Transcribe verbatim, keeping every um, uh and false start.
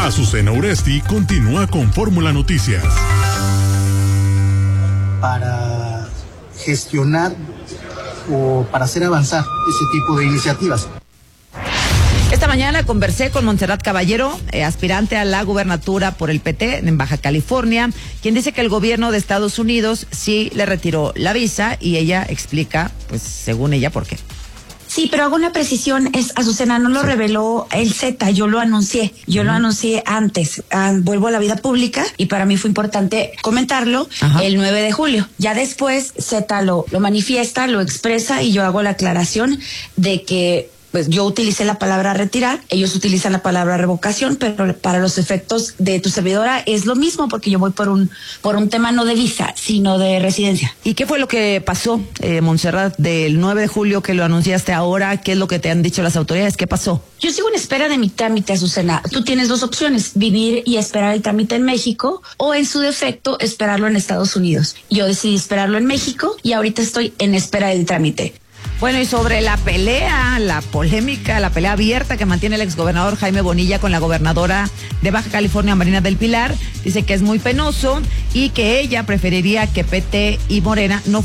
Azucena Uresti continúa con Fórmula Noticias. Para gestionar o para hacer avanzar ese tipo de iniciativas. Esta mañana conversé con Montserrat Caballero, eh, aspirante a la gubernatura por el P T en Baja California, quien dice que el gobierno de Estados Unidos sí le retiró la visa y ella explica, pues según ella, por qué. Sí, pero hago una precisión, es Azucena, no lo sí. reveló el Z, yo lo anuncié, yo uh-huh. lo anuncié antes, ah, vuelvo a la vida pública y para mí fue importante comentarlo uh-huh. el nueve de julio. Ya después Z lo, lo manifiesta, lo expresa y yo hago la aclaración de que pues yo utilicé la palabra retirar, ellos utilizan la palabra revocación, pero para los efectos de tu servidora es lo mismo porque yo voy por un por un tema no de visa, sino de residencia. ¿Y qué fue lo que pasó, eh, Montserrat, del nueve de julio que lo anunciaste ahora? ¿Qué es lo que te han dicho las autoridades? ¿Qué pasó? Yo sigo en espera de mi trámite, Azucena. Tú tienes dos opciones, vivir y esperar el trámite en México o en su defecto esperarlo en Estados Unidos. Yo decidí esperarlo en México y ahorita estoy en espera del trámite. Bueno, y sobre la pelea, la polémica, la pelea abierta que mantiene el exgobernador Jaime Bonilla con la gobernadora de Baja California, Marina del Pilar, dice que es muy penoso y que ella preferiría que P T y Morena no